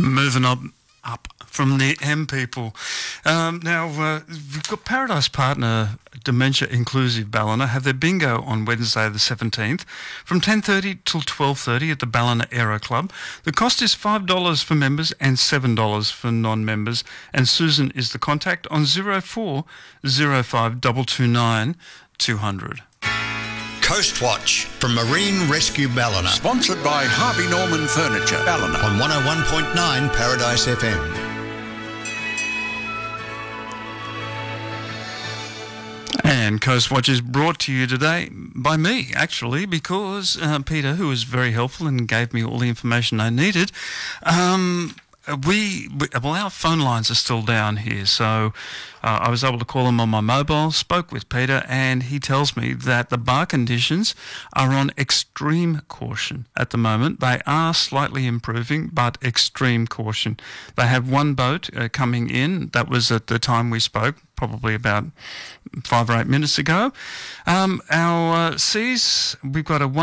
Moving up from the M people. Now, we've got Paradise Partner Dementia Inclusive Ballina have their bingo on Wednesday the 17th from 10:30 till 12:30 at the Ballina Aero Club. The cost is $5 for members and $7 for non-members, and Susan is the contact on 04 05 229 200. Coast Watch from Marine Rescue Ballina. Sponsored by Harvey Norman Furniture, Ballina. On 101.9 Paradise FM. And Coast Watch is brought to you today by me, actually, because Peter, who was very helpful and gave me all the information I needed, our phone lines are still down here, so I was able to call him on my mobile, spoke with Peter, and he tells me that the bar conditions are on extreme caution at the moment. They are slightly improving, but extreme caution. They have one boat coming in. That was at the time we spoke, probably about 5 or 8 minutes ago. Our seas, we've got a